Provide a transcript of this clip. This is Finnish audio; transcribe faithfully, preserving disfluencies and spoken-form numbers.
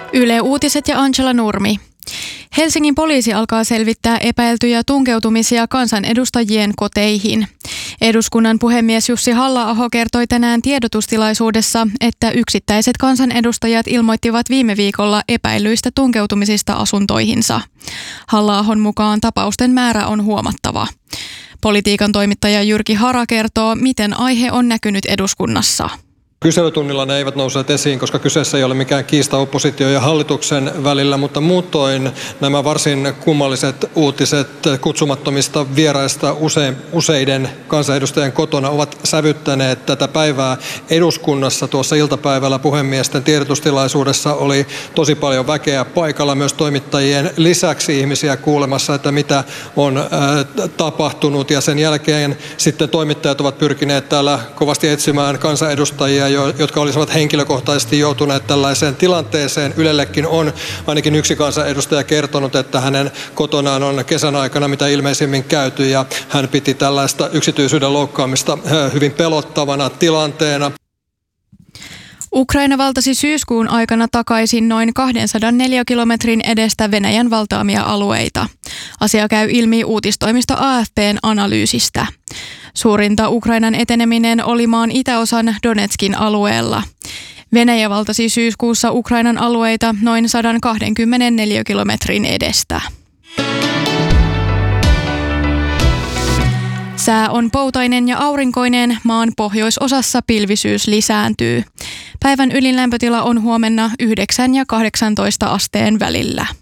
Yle Uutiset ja Angela Nurmi. Helsingin poliisi alkaa selvittää epäiltyjä tunkeutumisia kansanedustajien koteihin. Eduskunnan puhemies Jussi Halla-aho kertoi tänään tiedotustilaisuudessa, että yksittäiset kansanedustajat ilmoittivat viime viikolla epäilyistä tunkeutumisista asuntoihinsa. Halla-ahon mukaan tapausten määrä on huomattava. Politiikan toimittaja Jyrki Hara kertoo, miten aihe on näkynyt eduskunnassa. Kyselytunnilla ne eivät nousseet esiin, koska kyseessä ei ole mikään kiista oppositio ja hallituksen välillä, mutta muutoin nämä varsin kummalliset uutiset kutsumattomista vieraista use, useiden kansanedustajien kotona ovat sävyttäneet tätä päivää eduskunnassa. Tuossa iltapäivällä puhemiesten tiedotustilaisuudessa oli tosi paljon väkeä paikalla, myös toimittajien lisäksi ihmisiä kuulemassa, että mitä on äh, tapahtunut, ja sen jälkeen sitten toimittajat ovat pyrkineet täällä kovasti etsimään kansanedustajia, jotka olisivat henkilökohtaisesti joutuneet tällaiseen tilanteeseen. Ylellekin on ainakin yksi kansanedustaja kertonut, että hänen kotonaan on kesän aikana mitä ilmeisimmin käyty, ja hän piti tällaista yksityisyyden loukkaamista hyvin pelottavana tilanteena. Ukraina valtasi syyskuun aikana takaisin noin kaksisataa kilometrin edestä Venäjän valtaamia alueita. Asia käy ilmi uutistoimisto A F P:n analyysistä. Suurinta Ukrainan eteneminen oli maan itäosan Donetskin alueella. Venäjä valtasi syyskuussa Ukrainan alueita noin sata kaksikymmentäneljä kilometrin edestä. Sää on poutainen ja aurinkoinen, maan pohjoisosassa pilvisyys lisääntyy. Päivän ylin lämpötila on huomenna yhdeksän ja kahdeksantoista asteen välillä.